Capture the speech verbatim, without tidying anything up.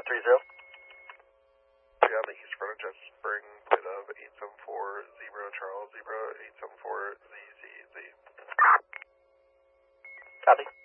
three zero. Yeah, on the east front of Jet Spring, plate of eight seven four zero Charles, zebra eight seven four Z Z Z. Copy.